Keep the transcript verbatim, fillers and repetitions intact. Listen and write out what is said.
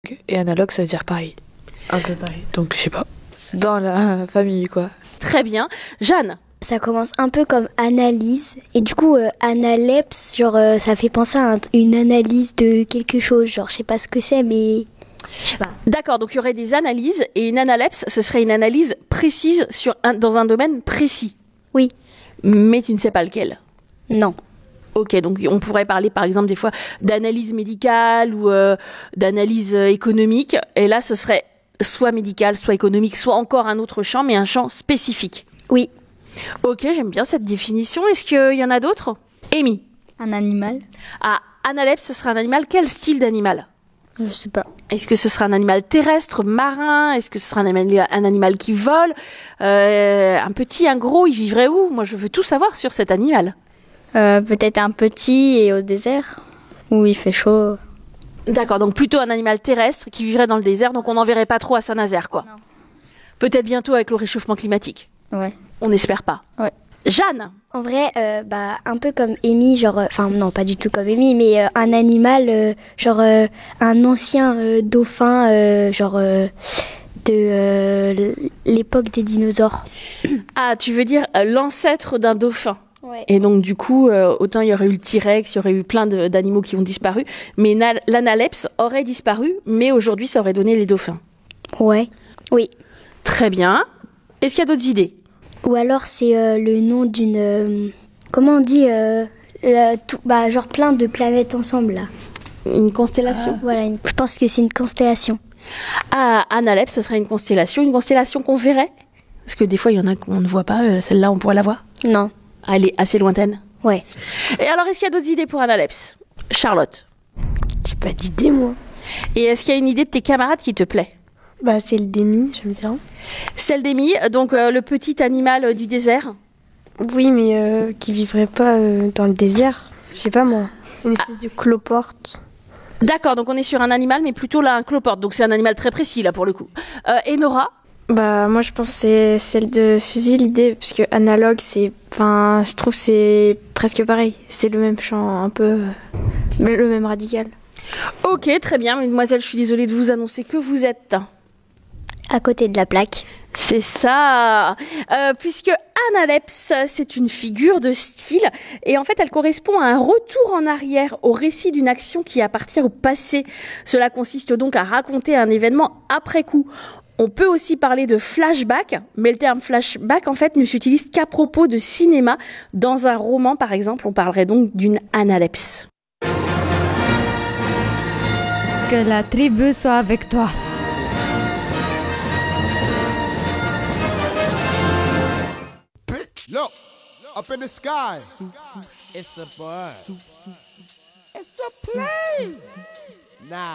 Et analogue, ça veut dire pareil. Un peu pareil. Donc, je sais pas. Dans la famille, quoi. Très bien. Jeanne? Ça commence un peu comme analyse. Et du coup, euh, analepse, genre, euh, ça fait penser à un- une analyse de quelque chose. Genre, je sais pas ce que c'est, mais... Je sais pas. D'accord, donc il y aurait des analyses, et une analepse, ce serait une analyse précise sur un, dans un domaine précis. Oui. Mais tu ne sais pas lequel. Non. Ok, donc on pourrait parler par exemple des fois d'analyse médicale ou euh, d'analyse euh, économique. Et là, ce serait soit médical, soit économique, soit encore un autre champ, mais un champ spécifique. Oui. Ok, j'aime bien cette définition. Est-ce qu'il y en a d'autres? Amy? Un animal? Ah, analepse, ce sera un animal. Quel style d'animal? Je sais pas. Est-ce que ce sera un animal terrestre, marin? Est-ce que ce sera un animal, un animal qui vole? euh, Un petit, un gros, il vivrait où? Moi, je veux tout savoir sur cet animal. Euh, peut-être un petit et au désert, où il fait chaud. D'accord, donc plutôt un animal terrestre qui vivrait dans le désert, donc on n'en verrait pas trop à Saint-Nazaire, quoi. Non. Peut-être bientôt avec le réchauffement climatique. Ouais. On n'espère pas. Ouais. Jeanne? En vrai, euh, bah, un peu comme Amy, genre, enfin, non, pas du tout comme Amy, mais euh, un animal, euh, genre, euh, un ancien euh, dauphin, euh, genre, euh, de euh, l'époque des dinosaures. Ah, tu veux dire euh, l'ancêtre d'un dauphin? Ouais. Et donc, du coup, euh, autant il y aurait eu le T-Rex, il y aurait eu plein de- d'animaux qui ont disparu, mais na- l'analepse aurait disparu, mais aujourd'hui, ça aurait donné les dauphins. Ouais. Oui. Très bien. Est-ce qu'il y a d'autres idées? Ou alors, c'est euh, le nom d'une. euh, comment on dit euh, la- tout, bah, genre plein de planètes ensemble, là. Une constellation? Voilà, une- je pense que c'est une constellation. Ah, analepse, ce serait une constellation. Une constellation qu'on verrait? Parce que des fois, il y en a qu'on ne voit pas. euh, Celle-là, on pourrait la voir. Non. Ah, elle est assez lointaine. Ouais. Et alors, est-ce qu'il y a d'autres idées pour analepse? Charlotte? J'ai pas d'idée, moi. Et est-ce qu'il y a une idée de tes camarades qui te plaît? Bah, c'est le démi, j'aime bien. Celle d'Amy, donc euh, le petit animal euh, du désert. Oui, mais euh, qui vivrait pas euh, dans le désert. Je sais pas, moi. Une espèce de cloporte. D'accord, donc on est sur un animal, mais plutôt là un cloporte. Donc c'est un animal très précis là pour le coup. Euh, et Nora? Bah moi je pense que c'est celle de Suzy l'idée parce que analogue c'est enfin je trouve que c'est presque pareil, c'est le même champ un peu euh, mais le même radical. Ok, très bien, mesdemoiselles, je suis désolée de vous annoncer que vous êtes. À côté de la plaque. C'est ça, euh, puisque analepse, c'est une figure de style, et en fait, elle correspond à un retour en arrière au récit d'une action qui appartient au passé. Cela consiste donc à raconter un événement après coup. On peut aussi parler de flashback, mais le terme flashback, en fait, ne s'utilise qu'à propos de cinéma. Dans un roman, par exemple, on parlerait donc d'une analepse. Que la tribu soit avec toi. Look, up in the sky. It's a bird. It's a plane. Nah.